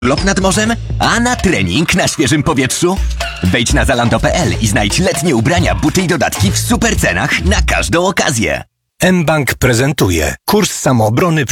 urlop nad morzem, a na trening na świeżym powietrzu? Wejdź na zalando.pl i znajdź letnie ubrania, buty i dodatki w super cenach na każdą okazję. mBank prezentuje kurs samoobrony